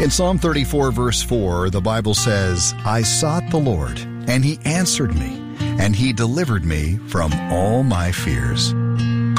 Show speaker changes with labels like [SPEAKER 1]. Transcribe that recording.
[SPEAKER 1] In Psalm 34, verse 4, the Bible says, I sought the Lord, and he answered me, and he delivered me from all my fears.